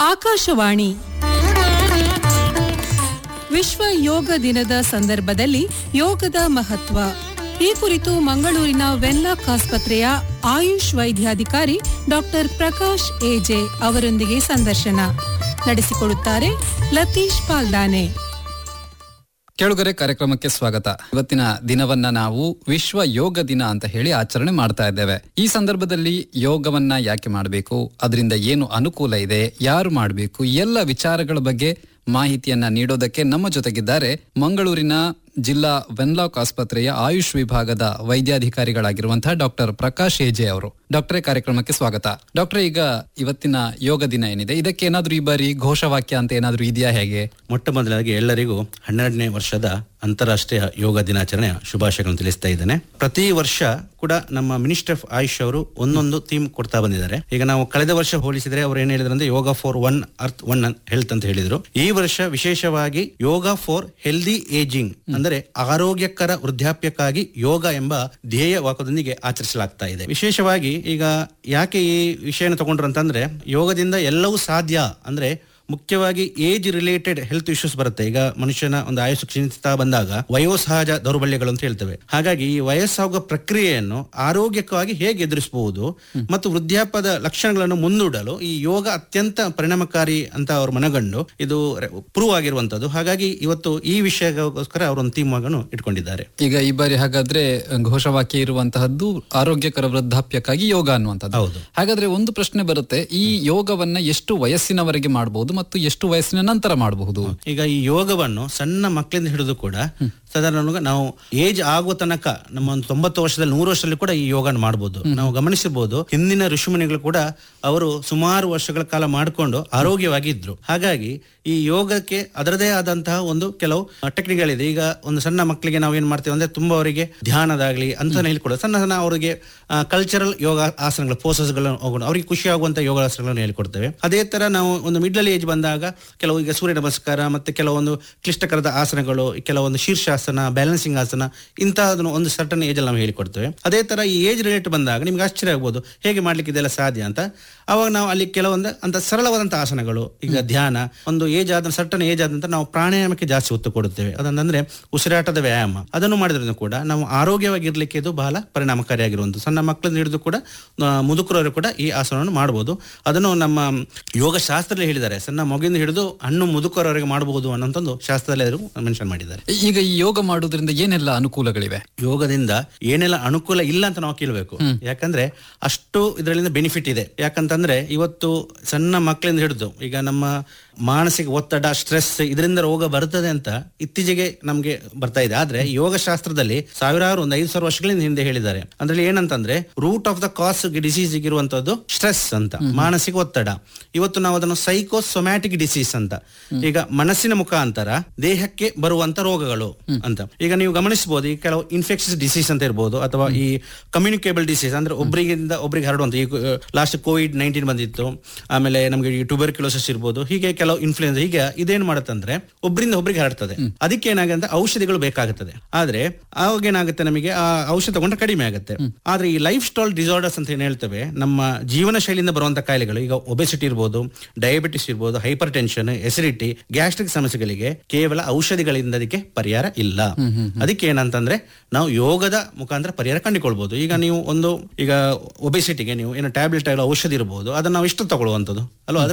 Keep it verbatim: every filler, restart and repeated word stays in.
ಆಕಾಶವಾಣಿ ವಿಶ್ವ ಯೋಗ ದಿನದ ಸಂದರ್ಭದಲ್ಲಿ ಯೋಗದ ಮಹತ್ವ ಈ ಕುರಿತು ಮಂಗಳೂರಿನ ವೆನ್ಲಾಕ್ ಆಸ್ಪತ್ರೆಯ ಆಯುಷ್ ವೈದ್ಯಾಧಿಕಾರಿ ಡಾಕ್ಟರ್ ಪ್ರಕಾಶ್ ಎಜೆ ಅವರೊಂದಿಗೆ ಸಂದರ್ಶನ ನಡೆಸಿಕೊಡುತ್ತಾರೆ ಲತೀಶ್ ಪಾಲ್ದಾನೆ. ಕೇಳುಗರೆ, ಕಾರ್ಯಕ್ರಮಕ್ಕೆ ಸ್ವಾಗತ. ಇವತ್ತಿನ ದಿನವನ್ನ ನಾವು ವಿಶ್ವ ಯೋಗ ದಿನ ಅಂತ ಹೇಳಿ ಆಚರಣೆ ಮಾಡ್ತಾ ಇದ್ದೇವೆ. ಈ ಸಂದರ್ಭದಲ್ಲಿ ಯೋಗವನ್ನ ಯಾಕೆ ಮಾಡಬೇಕು, ಅದರಿಂದ ಏನು ಅನುಕೂಲ ಇದೆ, ಯಾರು ಮಾಡಬೇಕು, ಎಲ್ಲ ವಿಚಾರಗಳ ಬಗ್ಗೆ ಮಾಹಿತಿಯನ್ನ ನೀಡೋದಕ್ಕೆ ನಮ್ಮ ಜೊತೆಗಿದ್ದಾರೆ ಮಂಗಳೂರಿನ ಜಿಲ್ಲಾ ವೆನ್ಲಾಕ್ ಆಸ್ಪತ್ರೆಯ ಆಯುಷ್ ವಿಭಾಗದ ವೈದ್ಯಾಧಿಕಾರಿಗಳಾಗಿರುವಂತಹ ಡಾಕ್ಟರ್ ಪ್ರಕಾಶ್ ಎಜೆ ಅವರು. ಡಾಕ್ಟರೇ, ಕಾರ್ಯಕ್ರಮಕ್ಕೆ ಸ್ವಾಗತ. ಡಾಕ್ಟರ್, ಈಗ ಇವತ್ತಿನ ಯೋಗ ದಿನ ಏನಿದೆ, ಇದಕ್ಕೆ ಏನಾದ್ರೂ ಈ ಬಾರಿ ಘೋಷವಾಕ್ಯ ಅಂತ ಏನಾದ್ರೂ ಇದೆಯಾ? ಹೇಗೆ? ಮೊಟ್ಟ ಮೊದಲಾಗಿ ಎಲ್ಲರಿಗೂ ಹನ್ನೆರಡನೇ ವರ್ಷದ ಅಂತಾರಾಷ್ಟ್ರೀಯ ಯೋಗ ದಿನಾಚರಣೆಯ ಶುಭಾಶಯಗಳನ್ನು ತಿಳಿಸ್ತಾ ಇದ್ದೇನೆ. ಪ್ರತಿ ವರ್ಷ ಕೂಡ ನಮ್ಮ ಮಿನಿಸ್ಟರ್ ಆಫ್ ಆಯುಷ್ ಅವರು ಒಂದೊಂದು ಥೀಮ್ ಕೊಡ್ತಾ ಬಂದಿದ್ದಾರೆ. ಈಗ ನಾವು ಕಳೆದ ವರ್ಷ ಹೋಲಿಸಿದ್ರೆ ಅವರು ಏನ್ ಹೇಳಿದ್ರು ಅಂದ್ರೆ ಯೋಗ for one earth one health ಅಂತ ಹೇಳಿದ್ರು. ಈ ವರ್ಷ ವಿಶೇಷವಾಗಿ ಯೋಗ ಫಾರ್ ಹೆಲ್ದಿ ಏಜಿಂಗ್ ಅಂದರೆ ಆರೋಗ್ಯಕರ ವೃದ್ಧಾಪ್ಯಕ್ಕಾಗಿ ಯೋಗ ಎಂಬ ಧ್ಯೇಯ ವಾಕ್ಯದೊಂದಿಗೆ ಆಚರಿಸಲಾಗ್ತಾ ಇದೆ. ವಿಶೇಷವಾಗಿ ಈಗ ಯಾಕೆ ಈ ವಿಷಯನ ತಗೊಂಡ್ರು ಅಂತಂದ್ರೆ, ಯೋಗದಿಂದ ಎಲ್ಲವೂ ಸಾಧ್ಯ ಅಂದ್ರೆ ಮುಖ್ಯವಾಗಿ ಏಜ್ ರಿಲೇಟೆಡ್ ಹೆಲ್ತ್ ಇಶ್ಯೂಸ್ ಬರುತ್ತೆ. ಈಗ ಮನುಷ್ಯನ ಒಂದು ಆಯುಷ್ ಕ್ಷೀಣಿಸ್ತಾ ಬಂದಾಗ ವಯೋಸಹಜ ದೌರ್ಬಲ್ಯಗಳು ಅಂತ ಹೇಳ್ತೇವೆ. ಹಾಗಾಗಿ ಈ ವಯಸ್ಸಾಗುವ ಪ್ರಕ್ರಿಯೆಯನ್ನು ಆರೋಗ್ಯಕವಾಗಿ ಹೇಗೆ ಎದುರಿಸಬಹುದು ಮತ್ತು ವೃದ್ಧಾಪ್ಯದ ಲಕ್ಷಣಗಳನ್ನು ಮುಂದೂಡಲು ಈ ಯೋಗ ಅತ್ಯಂತ ಪರಿಣಾಮಕಾರಿ ಅಂತ ಅವರು ಮನಗಂಡು ಇದು ಪ್ರೂವ್ ಆಗಿರುವಂತದ್ದು. ಹಾಗಾಗಿ ಇವತ್ತು ಈ ವಿಷಯಕ್ಕೋಸ್ಕರ ಅವರೊಂದು ಥೀಮ್ ಅನ್ನು ಇಟ್ಕೊಂಡಿದ್ದಾರೆ. ಈಗ ಈ ಬಾರಿ ಹಾಗಾದ್ರೆ ಘೋಷವಾಕ್ಯ ಇರುವಂತಹದ್ದು ಆರೋಗ್ಯಕರ ವೃದ್ಧಾಪ್ಯಕ್ಕಾಗಿ ಯೋಗ ಅನ್ನುವಂಥದ್ದು. ಹೌದು. ಹಾಗಾದ್ರೆ ಒಂದು ಪ್ರಶ್ನೆ ಬರುತ್ತೆ, ಈ ಯೋಗವನ್ನ ಎಷ್ಟು ವಯಸ್ಸಿನವರೆಗೆ ಮಾಡಬಹುದು ಮತ್ತು ಎಷ್ಟು ವಯಸ್ಸಿನ ನಂತರ ಮಾಡಬಹುದು? ಈಗ ಈ ಯೋಗವನ್ನು ಸಣ್ಣ ಮಕ್ಕಳಿಂದ ಹಿಡಿದು ಕೂಡ ಸಾಧಾರಣ ನಾವು ಏಜ್ ಆಗುವ ತನಕ ನಮ್ಮ ಒಂದು ತೊಂಬತ್ತು ವರ್ಷದಲ್ಲಿ ನೂರು ವರ್ಷದಲ್ಲಿ ಕೂಡ ಈ ಯೋಗನ ಮಾಡಬಹುದು. ನಾವು ಗಮನಿಸಿರ್ಬೋದು, ಹಿಂದಿನ ಋಷಿಮುನಿಗಳು ಕೂಡ ಅವರು ಸುಮಾರು ವರ್ಷಗಳ ಕಾಲ ಮಾಡಿಕೊಂಡು ಆರೋಗ್ಯವಾಗಿ ಇದ್ರು. ಹಾಗಾಗಿ ಈ ಯೋಗಕ್ಕೆ ಅದರದೇ ಆದಂತಹ ಒಂದು ಕೆಲವು ಟೆಕ್ನಿಕ್ಗಳಿದೆ. ಈಗ ಒಂದು ಸಣ್ಣ ಮಕ್ಕಳಿಗೆ ನಾವು ಏನ್ ಮಾಡ್ತೇವೆ ಅಂದ್ರೆ ತುಂಬಾ ಅವರಿಗೆ ಧ್ಯಾನದಾಗ್ಲಿ ಅಂತ ಹೇಳ್ಕೊಡೋದು, ಸಣ್ಣ ಸಣ್ಣ ಅವರಿಗೆ ಕಲ್ಚರಲ್ ಯೋಗ ಆಸನಗಳು ಪೋಸಸ್ ಗಳನ್ನು ಹೋಗೋಣ, ಅವರಿಗೆ ಖುಷಿ ಆಗುವಂತ ಯೋಗಾಸನಗಳನ್ನು ಹೇಳ್ಕೊಡ್ತೇವೆ. ಅದೇ ತರ ನಾವು ಒಂದು ಮಿಡ್ಲ್ ಏಜ್ ಬಂದಾಗ ಕೆಲವು ಈಗ ಸೂರ್ಯ ನಮಸ್ಕಾರ ಮತ್ತೆ ಕೆಲವೊಂದು ಕ್ಲಿಷ್ಟಕರದ ಆಸನಗಳು, ಕೆಲವೊಂದು ಶೀರ್ಷಾಸನ, ಬ್ಯಾಲೆನ್ಸಿಂಗ್ ಆಸನ, ಇಂತಹದನ್ನು ಒಂದು ಸರ್ಟನ್ ಏಜ್ ಅಲ್ಲಿ ನಾವು ಹೇಳಿಕೊಡ್ತೇವೆ. ಅದೇ ತರ ಈ ಏಜ್ ರಿಲೇಟ್ ಬಂದಾಗ ನಿಮ್ಗೆ ಆಶ್ಚರ್ಯ ಆಗ್ಬೋದು, ಹೇಗೆ ಮಾಡ್ಲಿಕ್ಕೆ ಇದೆಲ್ಲ ಸಾಧ್ಯ ಅಂತ. ಅವಾಗ ನಾವು ಅಲ್ಲಿ ಕೆಲವೊಂದು ಅಂತ ಸರಳವಾದಂತಹ ಆಸನಗಳು, ಈಗ ಧ್ಯಾನ, ಒಂದು ಏಜ್ ಆದ ಸರ್ಟನ್ ಏಜ್ ಆದಂತ ನಾವು ಪ್ರಾಣಾಯಾಮಕ್ಕೆ ಜಾಸ್ತಿ ಒತ್ತು ಕೊಡುತ್ತೇವೆ. ಅದಂದ್ರೆ ಉಸಿರಾಟದ ವ್ಯಾಯಾಮ, ಅದನ್ನು ಮಾಡಿದ್ರೂ ಕೂಡ ನಾವು ಆರೋಗ್ಯವಾಗಿರ್ಲಿಕ್ಕೆ ಇದು ಬಹಳ ಪರಿಣಾಮಕಾರಿಯಾಗಿರುವಂತ. ಸಣ್ಣ ಮಕ್ಕಳನ್ನ ಹಿಡಿದು ಕೂಡ ಮುದುಕರವರು ಕೂಡ ಈ ಆಸನವನ್ನು ಮಾಡಬಹುದು. ಅದನ್ನು ನಮ್ಮ ಯೋಗ ಶಾಸ್ತ್ರದಲ್ಲಿ ಹೇಳಿದ್ದಾರೆ, ಸಣ್ಣ ಮಗುವಿಂದ ಹಿಡಿದು ಹಣ್ಣು ಮುದುಕರವರೆಗೆ ಮಾಡಬಹುದು ಅನ್ನೋಂಥದ್ದು ಶಾಸ್ತ್ರದಲ್ಲಿ ಮೆನ್ಷನ್ ಮಾಡಿದ್ದಾರೆ. ಈಗ ಈ ಯೋಗ ಮಾಡುವುದರಿಂದ ಏನೆಲ್ಲ ಅನುಕೂಲಗಳಿವೆ? ಯೋಗದಿಂದ ಏನೆಲ್ಲ ಅನುಕೂಲ ಇಲ್ಲ ಅಂತ ನಾವು ಕೇಳಬೇಕು. ಯಾಕಂದ್ರೆ ಅಷ್ಟು ಇದರಿಂದ ಬೆನಿಫಿಟ್ ಇದೆ. ಯಾಕಂತಂದ್ರೆ ಇವತ್ತು ಸಣ್ಣ ಮಕ್ಕಳಿಂದ ಹಿಡಿದು ಈಗ ನಮ್ಮ ಮಾನಸಿಕ ಒತ್ತಡ, ಸ್ಟ್ರೆಸ್, ಇದರಿಂದ ರೋಗ ಬರ್ತದೆ ಅಂತ ಇತ್ತೀಚೆಗೆ ನಮ್ಗೆ ಬರ್ತಾ ಇದೆ. ಆದ್ರೆ ಯೋಗ ಶಾಸ್ತ್ರದಲ್ಲಿ ಸಾವಿರಾರು ಒಂದು ಐದು ಸಾವಿರ ವರ್ಷಗಳಿಂದ ಹಿಂದೆ ಹೇಳಿದ್ದಾರೆ. ಅದ್ರಲ್ಲಿ ಏನಂತಂದ್ರೆ root of the cos disease ಇರುವಂತದ್ದು ಸ್ಟ್ರೆಸ್ ಅಂತ, ಮಾನಸಿಕ ಒತ್ತಡ. ಇವತ್ತು ನಾವು ಅದನ್ನು ಸೈಕೋಸೊಮ್ಯಾಟಿಕ್ ಡಿಸೀಸ್ ಅಂತ, ಈಗ ಮನಸ್ಸಿನ ಮುಖಾಂತರ ದೇಹಕ್ಕೆ ಬರುವಂತ ರೋಗಗಳು ಅಂತ. ಈಗ ನೀವು ಗಮನಿಸಬಹುದು, ಈ ಕೆಲವು ಇನ್ಫೆಕ್ಷಸ್ ಡಿಸೀಸ್ ಅಂತ ಇರ್ಬೋದು, ಅಥವಾ ಈ ಕಮ್ಯುನಿಕೇಬಲ್ ಡಿಸೀಸ್ ಅಂದ್ರೆ ಒಬ್ಬರಿಗಿಂದ ಒಬ್ಬರಿಗೆ ಹರಡುವಂತ. ಈ ಲಾಸ್ಟ್ ಕೋವಿಡ್ ನೈನ್ಟೀನ್ ಬಂದಿತ್ತು, ಆಮೇಲೆ ನಮಗೆ ಟ್ಯೂಬರ್ಕ್ಯುಲೋಸಿಸ್ ಇರ್ಬೋದು, ಹೀಗೆ ಕೆಲವು ಇನ್ಫ್ಲೂಯೆನ್ಸ್. ಹೀಗೆ ಇದೇನ್ ಮಾಡುತ್ತಂದ್ರೆ ಒಬ್ಬರಿಂದ ಒಬ್ಬರಿಗೆ ಹರಡ್ತದೆ. ಅದಕ್ಕೆ ಏನಾಗುತ್ತೆ, ಔಷಧಿಗಳು ಬೇಕಾಗುತ್ತದೆ. ಆದ್ರೆ ಅವಾಗ ಏನಾಗುತ್ತೆ, ನಮಗೆ ಆ ಔಷಧ ತಗೊಂಡ್ರೆ ಕಡಿಮೆ ಆಗುತ್ತೆ. ಆದ್ರೆ ಈ ಲೈಫ್ ಸ್ಟೈಲ್ ಡಿಸಾರ್ಡರ್ಸ್ ಅಂತ ಏನ್ ಹೇಳ್ತೇವೆ, ನಮ್ಮ ಜೀವನ ಶೈಲಿಯಿಂದ ಬರುವಂತ ಕಾಯಿಲೆಗಳು, ಈಗ ಒಬೆಸಿಟಿ ಇರ್ಬೋದು, ಡಯಾಬಿಟಿಸ್ ಇರ್ಬೋದು, ಹೈಪರ್ ಟೆನ್ಷನ್, ಎಸಿಡಿಟಿ, ಗ್ಯಾಸ್ಟ್ರಿಕ್ ಸಮಸ್ಯೆಗಳಿಗೆ ಕೇವಲ ಔಷಧಿಗಳಿಂದ ಅದಕ್ಕೆ ಪರಿಹಾರ ಇಲ್ಲ. ಅದಕ್ಕೆ ಏನಂತಂದ್ರೆ ನಾವು ಯೋಗದ ಮುಖಾಂತರ ಪರಿಹಾರ ಕಂಡುಕೊಳ್ಬಹುದು. ಈಗ ನೀವು ಒಂದು ಈಗ ಒಬೆಸಿಟಿಗೆ ನೀವು ಏನೋ ಟ್ಯಾಬ್ಲೆಟ್ ಔಷಧಿ ಇರಬಹುದು, ಅದನ್ನ ನಾವು ಇಷ್ಟು ತಗೊಳ್ಳುವಂಥದ್ದು ಅಲ್ವಾ.